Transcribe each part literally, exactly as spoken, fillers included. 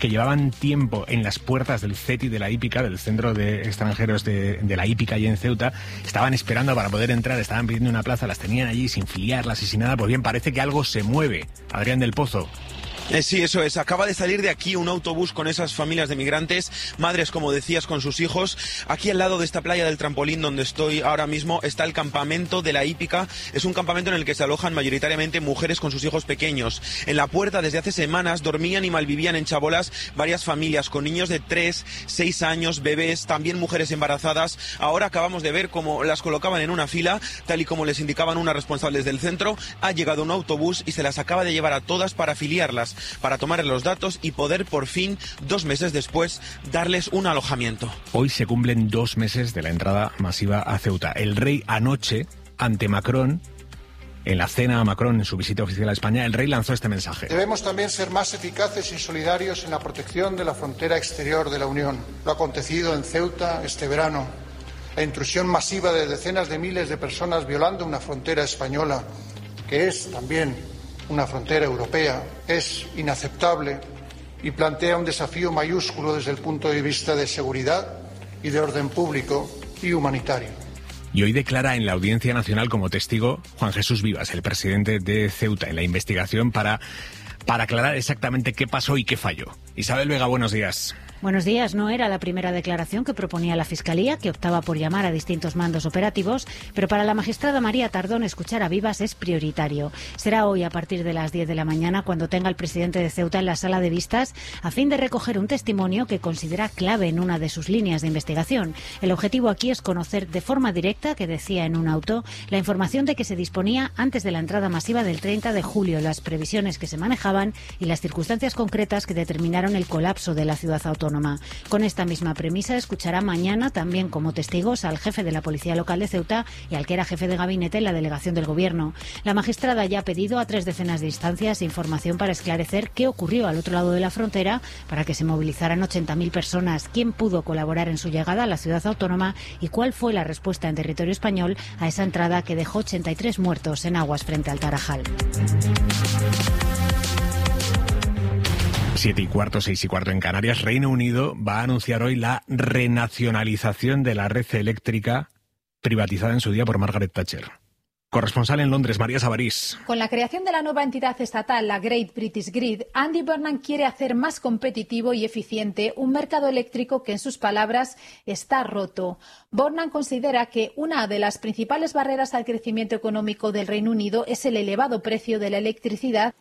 que llevaban tiempo en las puertas del CETI de la Hípica, del Centro de Extranjeros de, de la Hípica allí en Ceuta, estaban esperando para poder entrar, estaban pidiendo una plaza, las tenían allí sin filiarlas y sin nada. Pues bien, parece que algo se mueve. Adrián del Pozo. Eh, sí, eso es. Acaba de salir de aquí un autobús con esas familias de migrantes, madres, como decías, con sus hijos. Aquí al lado de esta playa del Trampolín, donde estoy ahora mismo, está el campamento de la Hípica. Es un campamento en el que se alojan mayoritariamente mujeres con sus hijos pequeños. En la puerta, desde hace semanas, dormían y malvivían en chabolas varias familias con niños de tres, seis años, bebés, también mujeres embarazadas. Ahora acabamos de ver cómo las colocaban en una fila, tal y como les indicaban unas responsables del centro. Ha llegado un autobús y se las acaba de llevar a todas para afiliarlas, para tomar los datos y poder por fin, dos meses después, darles un alojamiento. Hoy se cumplen dos meses de la entrada masiva a Ceuta. El rey anoche, ante Macron, en la cena a Macron en su visita oficial a España, el rey lanzó este mensaje. Debemos también ser más eficaces y solidarios en la protección de la frontera exterior de la Unión. Lo acontecido en Ceuta este verano, la intrusión masiva de decenas de miles de personas violando una frontera española, que es también una frontera europea, es inaceptable y plantea un desafío mayúsculo desde el punto de vista de seguridad y de orden público y humanitario. Y hoy declara en la Audiencia Nacional como testigo Juan Jesús Vivas, el presidente de Ceuta, en la investigación para, para aclarar exactamente qué pasó y qué falló. Isabel Vega, buenos días. Buenos días. No era la primera declaración que proponía la Fiscalía, que optaba por llamar a distintos mandos operativos, pero para la magistrada María Tardón escuchar a Vivas es prioritario. Será hoy a partir de las diez de la mañana cuando tenga el presidente de Ceuta en la sala de vistas a fin de recoger un testimonio que considera clave en una de sus líneas de investigación. El objetivo aquí es conocer de forma directa, que decía en un auto, la información de que se disponía antes de la entrada masiva del treinta de julio, las previsiones que se manejaban y las circunstancias concretas que determinaron el colapso de la ciudad autónoma. Con esta misma premisa escuchará mañana también como testigos al jefe de la Policía Local de Ceuta y al que era jefe de gabinete en la delegación del Gobierno. La magistrada ya ha pedido a tres decenas de instancias información para esclarecer qué ocurrió al otro lado de la frontera para que se movilizaran ochenta mil personas, quién pudo colaborar en su llegada a la ciudad autónoma y cuál fue la respuesta en territorio español a esa entrada que dejó ochenta y tres muertos en aguas frente al Tarajal. Siete y cuarto, seis y cuarto en Canarias. Reino Unido va a anunciar hoy la renacionalización de la red eléctrica privatizada en su día por Margaret Thatcher. Corresponsal en Londres, María Sabarís. Con la creación de la nueva entidad estatal, la Great British Grid, Andy Burnham quiere hacer más competitivo y eficiente un mercado eléctrico que, en sus palabras, está roto. Burnham considera que una de las principales barreras al crecimiento económico del Reino Unido es el elevado precio de la electricidad.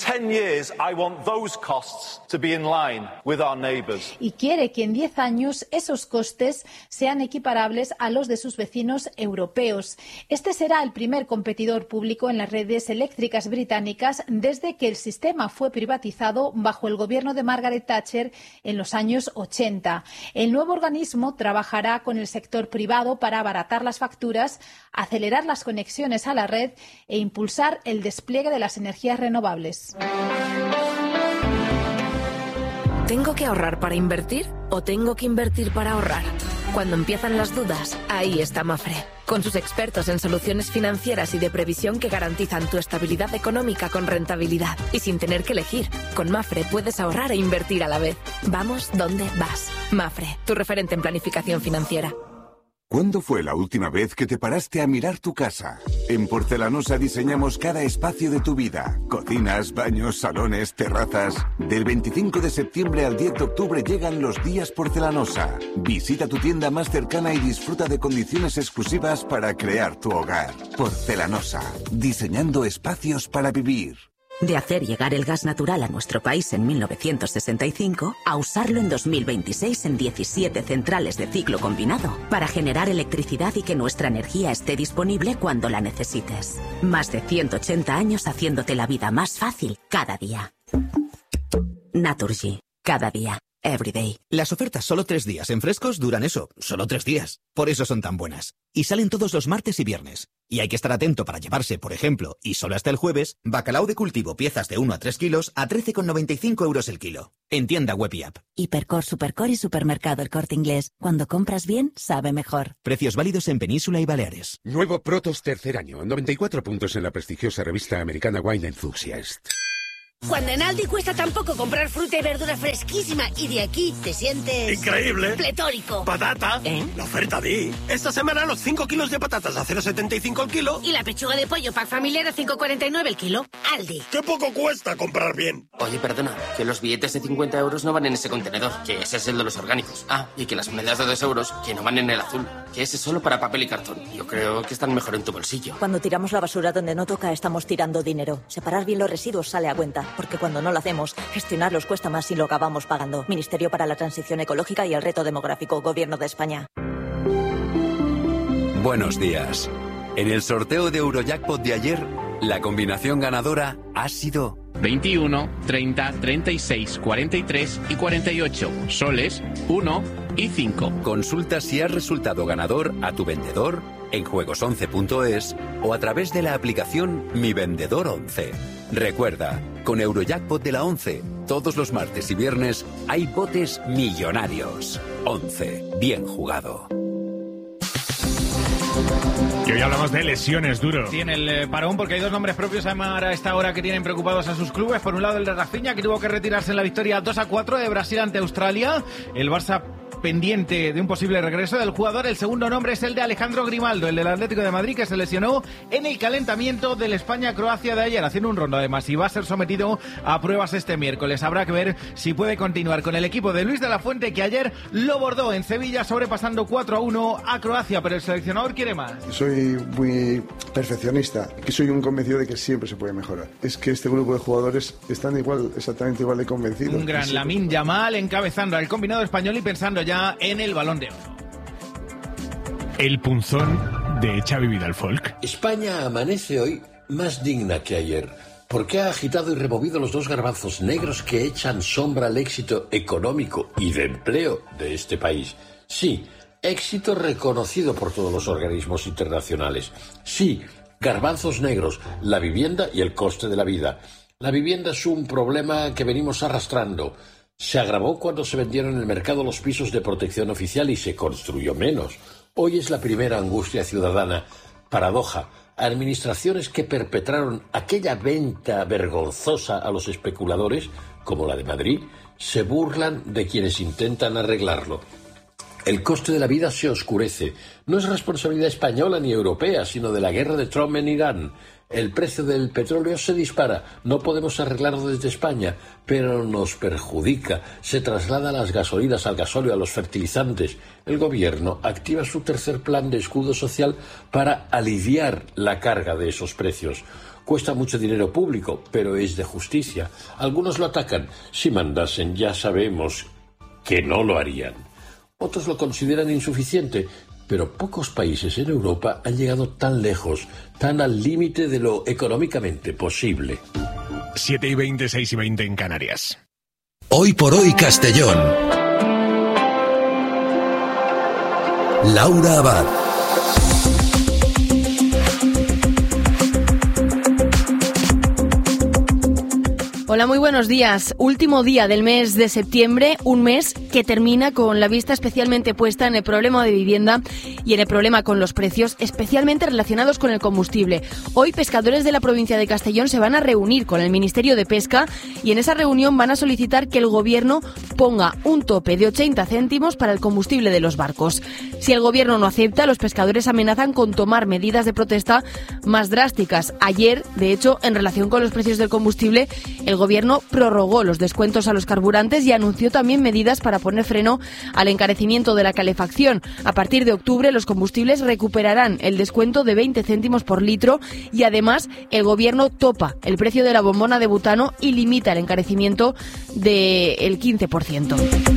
Y quiere que en diez años esos costes sean equiparables a los de sus vecinos europeos. Este será el primer competidor público en las redes eléctricas británicas desde que el sistema fue privatizado bajo el gobierno de Margaret Thatcher en los años ochenta. El nuevo organismo trabajará con el sector privado para abaratar las facturas, acelerar las conexiones a la red e impulsar el despliegue de las energías renovables. ¿Tengo que ahorrar para invertir o tengo que invertir para ahorrar? Cuando empiezan las dudas, ahí está Mafre, con sus expertos en soluciones financieras y de previsión que garantizan tu estabilidad económica con rentabilidad y sin tener que elegir. Con Mafre puedes ahorrar e invertir a la vez. Vamos donde vas. Mafre, tu referente en planificación financiera. ¿Cuándo fue la última vez que te paraste a mirar tu casa? En Porcelanosa diseñamos cada espacio de tu vida. Cocinas, baños, salones, terrazas. Del veinticinco de septiembre al diez de octubre llegan los días Porcelanosa. Visita tu tienda más cercana y disfruta de condiciones exclusivas para crear tu hogar. Porcelanosa, diseñando espacios para vivir. De hacer llegar el gas natural a nuestro país en mil novecientos sesenta y cinco a usarlo en dos mil veintiséis en diecisiete centrales de ciclo combinado para generar electricidad y que nuestra energía esté disponible cuando la necesites. Más de ciento ochenta años haciéndote la vida más fácil cada día. Naturgy. Cada día. Everyday. Las ofertas solo tres días en frescos duran eso, solo tres días. Por eso son tan buenas. Y salen todos los martes y viernes. Y hay que estar atento para llevarse, por ejemplo, y solo hasta el jueves, bacalao de cultivo piezas de uno a tres kilos a trece con noventa y cinco euros el kilo. En tienda web y app. Hipercor, Supercor y Supermercado El Corte Inglés. Cuando compras bien, sabe mejor. Precios válidos en Península y Baleares. Nuevo Protos tercer año, noventa y cuatro puntos en la prestigiosa revista americana Wine Enthusiast. Cuando en Aldi cuesta tan poco comprar fruta y verdura fresquísima y de aquí te sientes... ¡increíble! ¡Pletórico! ¡Patata! ¿Eh? La oferta Di. Esta semana los cinco kilos de patatas a cero coma setenta y cinco el kilo. Y la pechuga de pollo pack familiar a cinco coma cuarenta y nueve el kilo. Aldi. ¡Qué poco cuesta comprar bien! Oye, perdona, que los billetes de cincuenta euros no van en ese contenedor, que ese es el de los orgánicos. Ah, y que las monedas de dos euros, que no van en el azul, que ese es solo para papel y cartón. Yo creo que están mejor en tu bolsillo. Cuando tiramos la basura donde no toca, estamos tirando dinero. Separar bien los residuos sale a cuenta, porque cuando no lo hacemos, gestionarlos cuesta más y lo acabamos pagando. Ministerio para la Transición Ecológica y el Reto Demográfico, Gobierno de España. Buenos días. En el sorteo de Eurojackpot de ayer, la combinación ganadora ha sido veintiuno, treinta, treinta y seis, cuarenta y tres y cuarenta y ocho. Soles, uno y cinco. Consulta si has resultado ganador a tu vendedor en juegos once punto es o a través de la aplicación Mi Vendedor once. Recuerda, con Eurojackpot de la once, todos los martes y viernes hay botes millonarios. once. Bien jugado. Y hoy hablamos de lesiones, Duro. Tiene el eh, parón porque hay dos nombres propios además a esta hora que tienen preocupados a sus clubes. Por un lado el de Rafinha, que tuvo que retirarse en la victoria dos a cuatro de Brasil ante Australia. El Barça pendiente de un posible regreso del jugador. El segundo nombre es el de Alejandro Grimaldo, el del Atlético de Madrid, que se lesionó en el calentamiento del España-Croacia de ayer, haciendo un rondo además, y va a ser sometido a pruebas este miércoles. Habrá que ver si puede continuar con el equipo de Luis de la Fuente, que ayer lo bordó en Sevilla, sobrepasando cuatro a uno a Croacia, pero el seleccionador quiere más. Soy muy perfeccionista, que soy un convencido de que siempre se puede mejorar. Es que este grupo de jugadores están igual, exactamente igual de convencidos. Un gran Lamine Yamal encabezando al combinado español y pensando ya en el Balón de Oro. El punzón de Xavi Vidal-Folk. España amanece hoy más digna que ayer, porque ha agitado y removido los dos garbanzos negros que echan sombra al éxito económico y de empleo de este país. Sí, éxito reconocido por todos los organismos internacionales. Sí, garbanzos negros, la vivienda y el coste de la vida. La vivienda es un problema que venimos arrastrando. Se agravó cuando se vendieron en el mercado los pisos de protección oficial y se construyó menos. Hoy es la primera angustia ciudadana. Paradoja, administraciones que perpetraron aquella venta vergonzosa a los especuladores, como la de Madrid, se burlan de quienes intentan arreglarlo. El coste de la vida se oscurece. No es responsabilidad española ni europea, sino de la guerra de Trump en Irán. El precio del petróleo se dispara. No podemos arreglarlo desde España, pero nos perjudica. Se traslada las gasolinas, al gasóleo, a los fertilizantes. El gobierno activa su tercer plan de escudo social para aliviar la carga de esos precios. Cuesta mucho dinero público, pero es de justicia. Algunos lo atacan. Si mandasen, ya sabemos que no lo harían. Otros lo consideran insuficiente, pero pocos países en Europa han llegado tan lejos, tan al límite de lo económicamente posible. siete y veinte, seis y veinte en Canarias. Hoy por hoy Castellón. Laura Abad. Hola, muy buenos días. Último día del mes de septiembre, un mes que termina con la vista especialmente puesta en el problema de vivienda y en el problema con los precios, especialmente relacionados con el combustible. Hoy, pescadores de la provincia de Castellón se van a reunir con el Ministerio de Pesca y en esa reunión van a solicitar que el Gobierno ponga un tope de ochenta céntimos para el combustible de los barcos. Si el Gobierno no acepta, los pescadores amenazan con tomar medidas de protesta más drásticas. Ayer, de hecho, en relación con los precios del combustible, el Gobierno prorrogó los descuentos a los carburantes y anunció también medidas para poner freno al encarecimiento de la calefacción. A partir de octubre, los combustibles recuperarán el descuento de veinte céntimos por litro y además el Gobierno topa el precio de la bombona de butano y limita el encarecimiento del quince por ciento.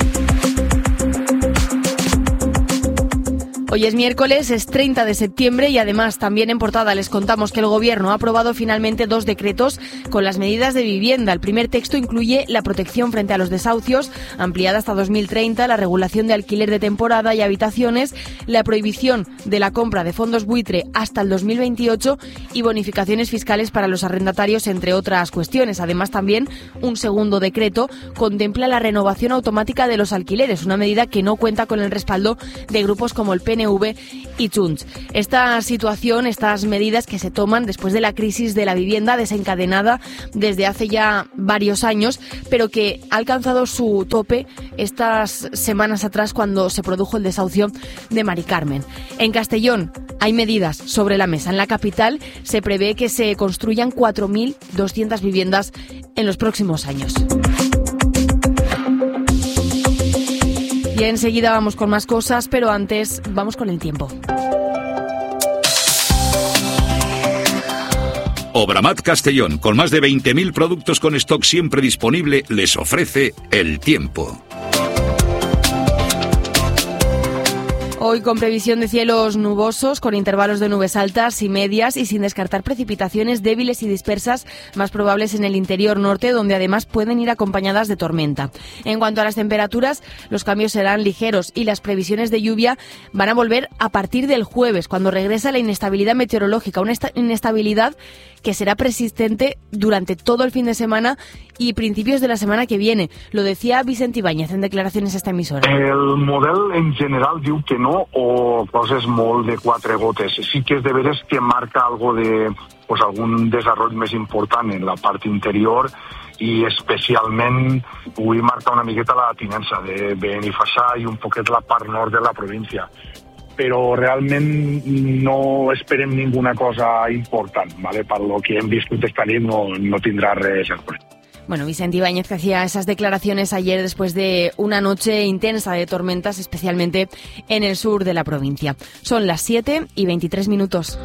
Hoy es miércoles, es treinta de septiembre y además también en portada les contamos que el Gobierno ha aprobado finalmente dos decretos con las medidas de vivienda. El primer texto incluye la protección frente a los desahucios, ampliada hasta dos mil treinta, la regulación de alquiler de temporada y habitaciones, la prohibición de la compra de fondos buitre hasta el dos mil veintiocho y bonificaciones fiscales para los arrendatarios, entre otras cuestiones. Además, también un segundo decreto contempla la renovación automática de los alquileres, una medida que no cuenta con el respaldo de grupos como el P N N V y Junts. Esta situación, estas medidas que se toman después de la crisis de la vivienda desencadenada desde hace ya varios años, pero que ha alcanzado su tope estas semanas atrás cuando se produjo el desahucio de Mari Carmen. En Castellón hay medidas sobre la mesa. En la capital se prevé que se construyan cuatro mil doscientas viviendas en los próximos años. Y enseguida vamos con más cosas, pero antes vamos con el tiempo. Obramat Castellón, con más de veinte mil productos con stock siempre disponible, les ofrece el tiempo. Hoy con previsión de cielos nubosos, con intervalos de nubes altas y medias y sin descartar precipitaciones débiles y dispersas, más probables en el interior norte, donde además pueden ir acompañadas de tormenta. En cuanto a las temperaturas, los cambios serán ligeros y las previsiones de lluvia van a volver a partir del jueves, cuando regresa la inestabilidad meteorológica, una inestabilidad que será persistente durante todo el fin de semana y principios de la semana que viene. Lo decía Vicent Ibáñez en declaraciones a esta emisora. El model en general diu que no, o coses molt de quatre gotes. Sí que és de veres que marca algo de pues, algun desarrollo més important en la part interior i especialment vull marcar una miqueta la tinença de Benifassà i un poquet la part nord de la província. Però realment no esperem ninguna cosa important, ¿vale? Per lo que hem viscut esta nit no, no tindrà res sorpresa. Bueno, Vicent Ibáñez que hacía esas declaraciones ayer después de una noche intensa de tormentas, especialmente en el sur de la provincia. Son las siete y veintitrés minutos.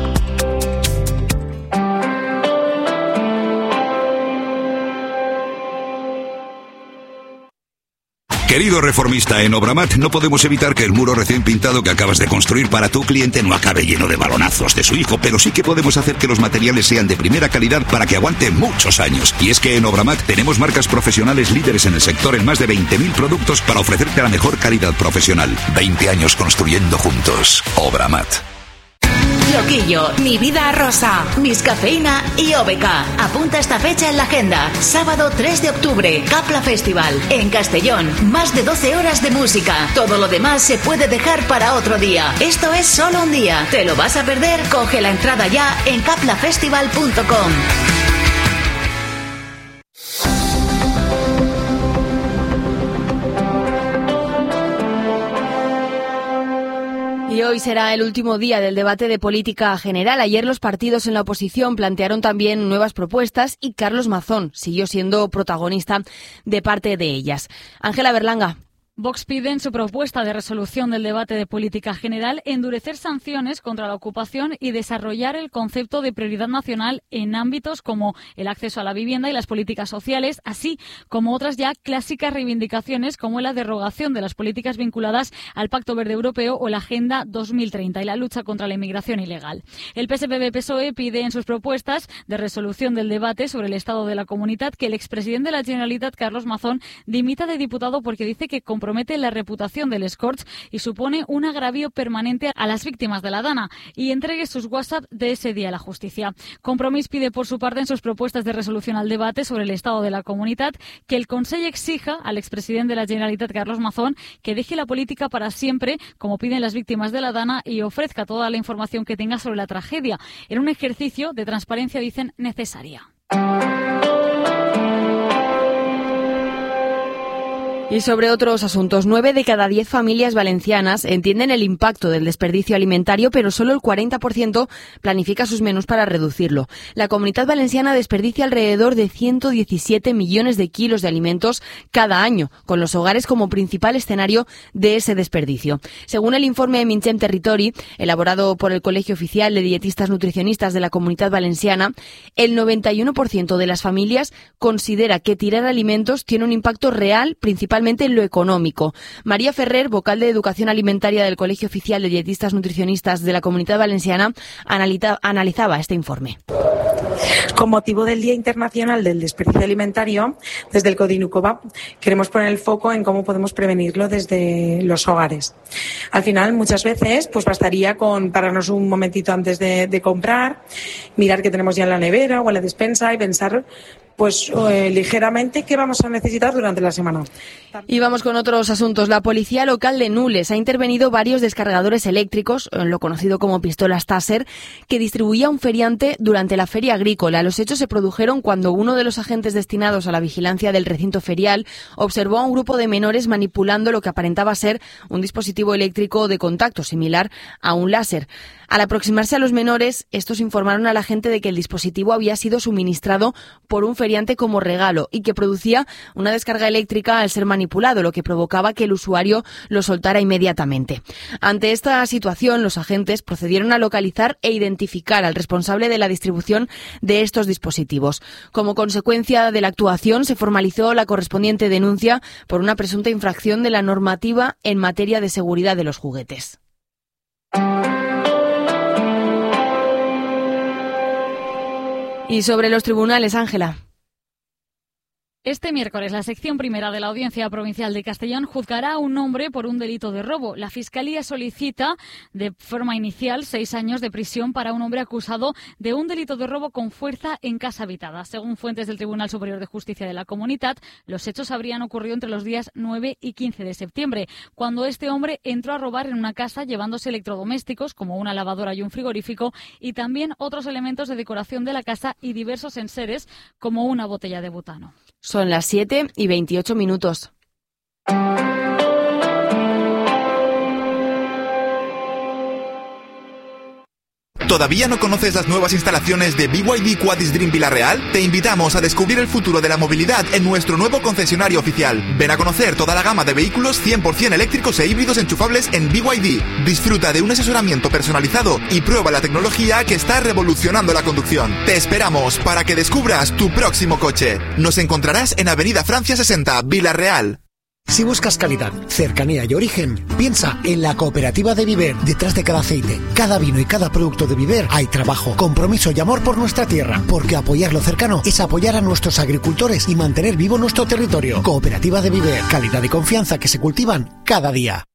Querido reformista, en Obramat no podemos evitar que el muro recién pintado que acabas de construir para tu cliente no acabe lleno de balonazos de su hijo, pero sí que podemos hacer que los materiales sean de primera calidad para que aguante muchos años. Y es que en Obramat tenemos marcas profesionales líderes en el sector en más de veinte mil productos para ofrecerte la mejor calidad profesional. veinte años construyendo juntos. Obramat. Loquillo, Mi Vida Rosa, Miss Cafeína y O B K. Apunta esta fecha en la agenda. Sábado tres de octubre, Capla Festival, en Castellón. Más de doce horas de música. Todo lo demás se puede dejar para otro día. Esto es solo un día. ¿Te lo vas a perder? Coge la entrada ya en capla festival punto com. Y hoy será el último día del debate de política general. Ayer los partidos en la oposición plantearon también nuevas propuestas y Carlos Mazón siguió siendo protagonista de parte de ellas. Ángela Berlanga. Vox pide en su propuesta de resolución del debate de política general endurecer sanciones contra la ocupación y desarrollar el concepto de prioridad nacional en ámbitos como el acceso a la vivienda y las políticas sociales, así como otras ya clásicas reivindicaciones como la derogación de las políticas vinculadas al Pacto Verde Europeo o la Agenda dos mil treinta y la lucha contra la inmigración ilegal. El P S P V-P S O E pide en sus propuestas de resolución del debate sobre el estado de la comunitat que el expresidente de la Generalitat, Carlos Mazón, dimita de diputado porque dice que compromete la reputación del Escorts y supone un agravio permanente a las víctimas de la Dana y entregue sus WhatsApp de ese día a la justicia. Compromís pide por su parte en sus propuestas de resolución al debate sobre el estado de la comunitat que el Consell exija al expresidente de la Generalitat, Carlos Mazón, que deje la política para siempre, como piden las víctimas de la Dana, y ofrezca toda la información que tenga sobre la tragedia, en un ejercicio de transparencia, dicen, necesaria. Y sobre otros asuntos, nueve de cada diez familias valencianas entienden el impacto del desperdicio alimentario, pero solo el cuarenta por ciento planifica sus menús para reducirlo. La Comunidad Valenciana desperdicia alrededor de ciento diecisiete millones de kilos de alimentos cada año, con los hogares como principal escenario de ese desperdicio. Según el informe Minchem Territori, elaborado por el Colegio Oficial de Dietistas Nutricionistas de la Comunidad Valenciana, el noventa y uno por ciento de las familias considera que tirar alimentos tiene un impacto real, principalmente en lo económico. María Ferrer, vocal de Educación Alimentaria del Colegio Oficial de Dietistas Nutricionistas de la Comunidad Valenciana, analiza, analizaba este informe. Con motivo del Día Internacional del Desperdicio Alimentario, desde el Codinucova queremos poner el foco en cómo podemos prevenirlo desde los hogares. Al final, muchas veces, pues bastaría con pararnos un momentito antes de, de comprar, mirar qué tenemos ya en la nevera o en la despensa y pensar pues eh, ligeramente qué vamos a necesitar durante la semana. Y vamos con otros asuntos. La policía local de Nules ha intervenido varios descargadores eléctricos, lo conocido como pistolas Taser, que distribuía un feriante durante la feria agrícola. Los hechos se produjeron cuando uno de los agentes destinados a la vigilancia del recinto ferial observó a un grupo de menores manipulando lo que aparentaba ser un dispositivo eléctrico de contacto similar a un láser. Al aproximarse a los menores, estos informaron a la gente de que el dispositivo había sido suministrado por un feriante como regalo y que producía una descarga eléctrica al ser manipulado, lo que provocaba que el usuario lo soltara inmediatamente. Ante esta situación, los agentes procedieron a localizar e identificar al responsable de la distribución de estos dispositivos. Como consecuencia de la actuación, se formalizó la correspondiente denuncia por una presunta infracción de la normativa en materia de seguridad de los juguetes. Y sobre los tribunales, Ángela. Este miércoles, la sección primera de la Audiencia Provincial de Castellón juzgará a un hombre por un delito de robo. La Fiscalía solicita de forma inicial seis años de prisión para un hombre acusado de un delito de robo con fuerza en casa habitada. Según fuentes del Tribunal Superior de Justicia de la Comunitat, los hechos habrían ocurrido entre los días nueve y quince de septiembre, cuando este hombre entró a robar en una casa llevándose electrodomésticos como una lavadora y un frigorífico y también otros elementos de decoración de la casa y diversos enseres como una botella de butano. Son las siete y veintiocho minutos. ¿Todavía no conoces las nuevas instalaciones de B Y D Quadis Dream Villarreal? Te invitamos a descubrir el futuro de la movilidad en nuestro nuevo concesionario oficial. Ven a conocer toda la gama de vehículos cien por ciento eléctricos e híbridos enchufables en B Y D. Disfruta de un asesoramiento personalizado y prueba la tecnología que está revolucionando la conducción. Te esperamos para que descubras tu próximo coche. Nos encontrarás en Avenida Francia sesenta, Villarreal. Si buscas calidad, cercanía y origen, piensa en la Cooperativa de Viver. Detrás de cada aceite, cada vino y cada producto de Viver hay trabajo, compromiso y amor por nuestra tierra, porque apoyar lo cercano es apoyar a nuestros agricultores y mantener vivo nuestro territorio. Cooperativa de Viver, calidad y confianza que se cultivan cada día.